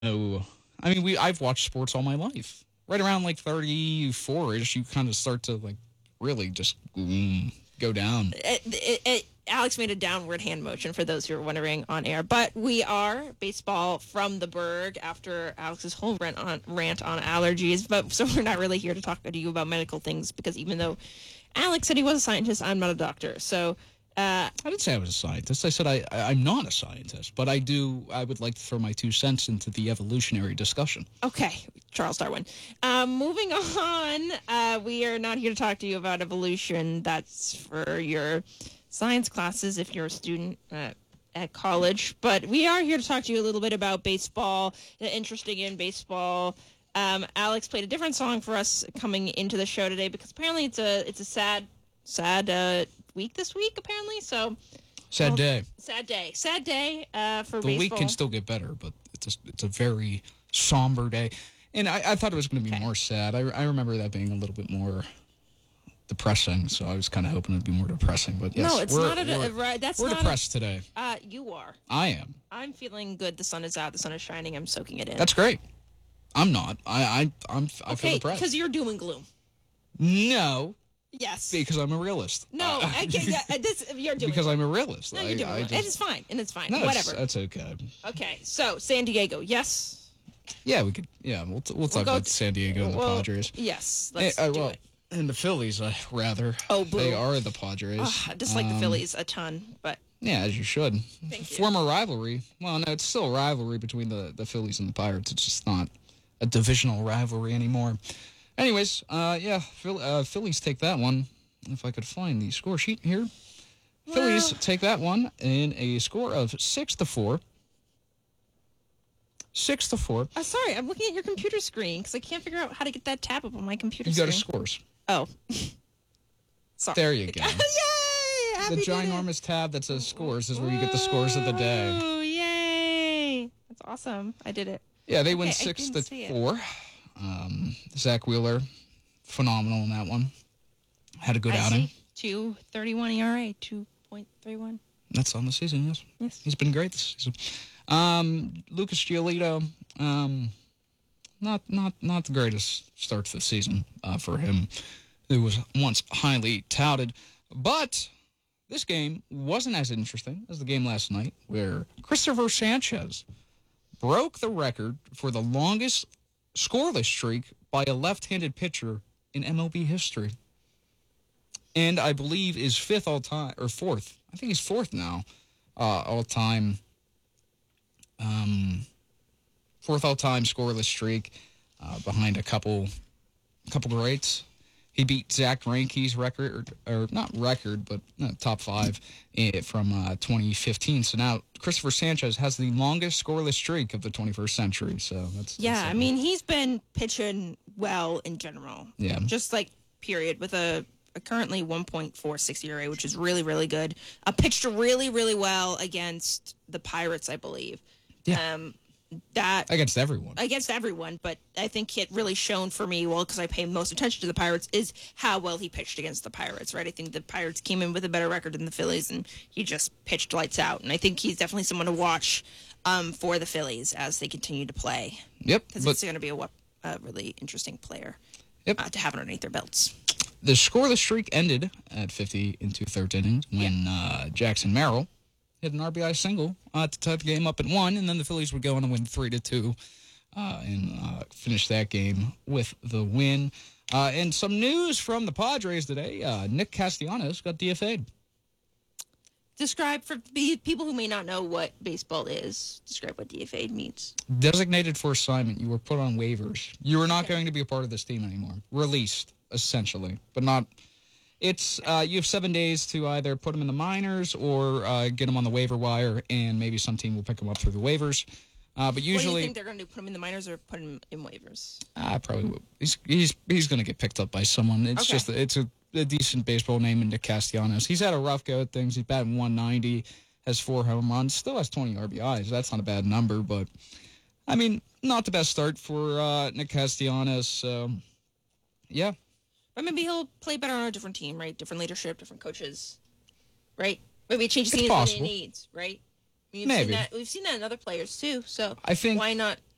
No, I mean I've watched sports all my life. Right around like 34ish, you kind of start to like really just go down. Alex made a downward hand motion for those who are wondering on air. But we are baseball from the Berg after Alex's whole rant on allergies. But so we're not really here to talk to you about medical things because even though Alex said he was a scientist, I'm not a doctor. So I didn't say I was a scientist. I said I'm not a scientist, but I would like to throw my 2 cents into the evolutionary discussion. Okay, Charles Darwin. Moving on, we are not here to talk to you about evolution. That's for your science classes if you're a student at college. But we are here to talk to you a little bit about baseball, interesting in baseball. Alex played a different song for us coming into the show today because apparently it's a sad week this week, apparently. So sad day for baseball. The week can still get better, but it's a very somber day. And I thought it was going to be more sad. I remember that being a little bit more depressing, so I was kind of hoping it'd be more depressing. But yes, no, it's we're depressed today. You are. I am. I'm feeling good. The sun is out. The sun is shining. I'm soaking it in. That's great. I'm not. I feel depressed because you're doom and gloom. No. Yes. Because I'm a realist. No, I can't. You're doing because I'm a realist. No, you're doing it. It's fine, and it's fine. No, whatever. That's okay. Okay, so San Diego, yes. Yeah, we could. Yeah, we'll talk about San Diego and the Padres. Yes, let's do it. And the Phillies, rather. Oh, boo. They are the Padres. I dislike the Phillies a ton, but. Yeah, as you should. Thank you. Former rivalry. Well, no, it's still a rivalry between the Phillies and the Pirates. It's just not a divisional rivalry anymore. Anyways, Phillies take that one. If I could find the score sheet here. Well, Phillies take that one in a score of 6-4. 6-4. Sorry, I'm looking at your computer screen because I can't figure out how to get that tab up on my computer screen. You go to scores. Oh. Sorry. There you go. Yay! The ginormous tab that says scores is where you get the scores of the day. Oh, yay! That's awesome. I did it. Yeah, they win 6-4. Zach Wheeler, phenomenal in that one. Had a good outing. 2.31 ERA, 2.31. That's on the season, yes. Yes. He's been great this season. Lucas Giolito, not the greatest start to the season for him. It was once highly touted, but this game wasn't as interesting as the game last night, where Christopher Sanchez broke the record for the longest scoreless streak by a left-handed pitcher in MLB history. And I believe is fifth all-time, or fourth. I think he's fourth now, all-time. Fourth all-time scoreless streak, behind a couple greats. He beat Zach Greinke's record, or not record, but top 5 from 2015. So now Christopher Sanchez has the longest scoreless streak of the 21st century. So that's I mean, he's been pitching well in general. Yeah, just like period with a currently 1.46 ERA, which is really, really good. Pitched really, really well against the Pirates, I believe. Yeah. That against everyone, but I think it really shown for me, because I pay most attention to the Pirates, is how well he pitched against the Pirates, right? I think the Pirates came in with a better record than the Phillies, and he just pitched lights out. And I think he's definitely someone to watch for the Phillies as they continue to play. Yep. Because it's going to be a really interesting player to have underneath their belts. The scoreless streak ended at 50 and 2/3 innings when Jackson Merrill hit an RBI single to tie the game up at 1, and then the Phillies would go on to win 3-2 and finish that game with the win. And some news from the Padres today: Nick Castellanos got DFA'd. Describe for the people who may not know what baseball is. Describe what DFA'd means. Designated for assignment. You were put on waivers. You are not going to be a part of this team anymore. Released, essentially, but not. It's you have 7 days to either put them in the minors or get them on the waiver wire, and maybe some team will pick them up through the waivers. But usually, what do you think they're going to do? Put them in the minors or put them in waivers? Probably will. He's going to get picked up by someone. It's just it's a decent baseball name in Nick Castellanos. He's had a rough go at things. He's batting 190, has 4 home runs, still has 20 RBIs. That's not a bad number, but I mean, not the best start for Nick Castellanos. So, yeah. But maybe he'll play better on a different team, right? Different leadership, different coaches, right? Maybe change the team what he needs, right? We've seen that in other players too. So I think why not